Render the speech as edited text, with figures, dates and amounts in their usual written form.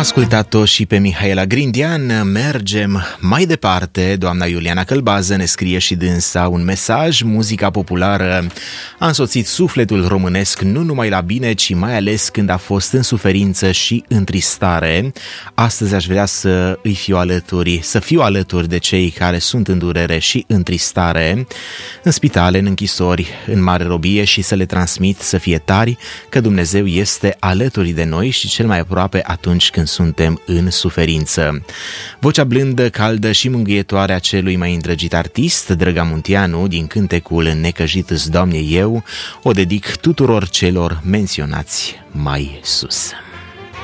ascultat-o și pe Mihaela Grindean. Mergem mai departe. Doamna Iuliana Călbază ne scrie și dânsa un mesaj. Muzica populară a însoțit sufletul românesc nu numai la bine, ci mai ales când a fost în suferință și în tristare. Astăzi aș vrea să fiu alături de cei care sunt în durere și în tristare, în spitale, în închisori, în mare robie, și să le transmit să fie tari, că Dumnezeu este alături de noi și cel mai aproape atunci când suntem în suferință. Vocea blândă, caldă și mângâietoare a celui mai îndrăgit artist, Drăga Munteanu, din cântecul Necăjit-s, Doamne, eu, o dedic tuturor celor menționați mai sus.